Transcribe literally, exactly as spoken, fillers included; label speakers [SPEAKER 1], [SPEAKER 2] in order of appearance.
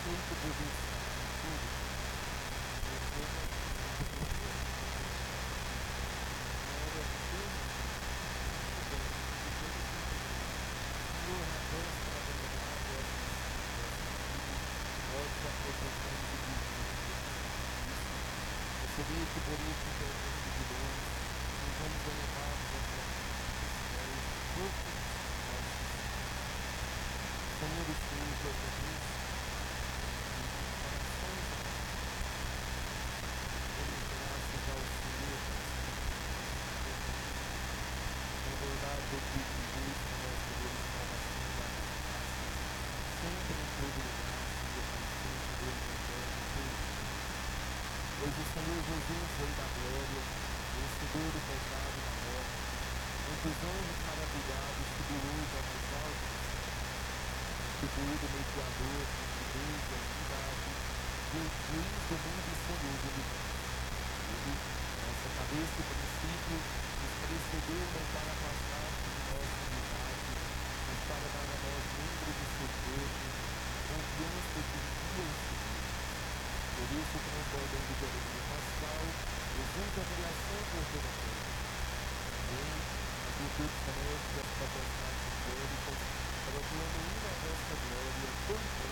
[SPEAKER 1] tempo de vencer tudo, eu tenho era tudo muito bem, de todo o sentimento. Senhor, abençoa cada trabalhado, essa filhos, nós te apresentamos e pedimos que o Senhor bendice. Recebeste por este intercâmbio de dons, sejamos elevados ao teu reino dos céus, fortalecidos. Senhor, esteja conosco, nos corações da família. Damos graças ao Senhor pela vida. Recordado que Jesus, que nós podemos salvação da nossa casa, sempre em todo lugar, seja presente, Deus eterno, pelo pois o Senhor Jesus, Rei da Glória, vencedor do pecado e da morte, entre os anjos maravilhados, subiu hoje ao mais alto do céu, instituído mediador entre Deus e a humanidade, e o juiz do mundo e Senhor do universo. Ele, nossa cabeça e princípio, nos precedeu não para afastar-se de nossa humildade, mas para dar a nós, membros do seu corpo, a confiança de um dia o seguirmos. Por isso, transbordando de alegria pascal, exulta a criação por toda a terra. Também as virtudes celestes e as potestades angélicas, proclamam uma a vossa glória, tão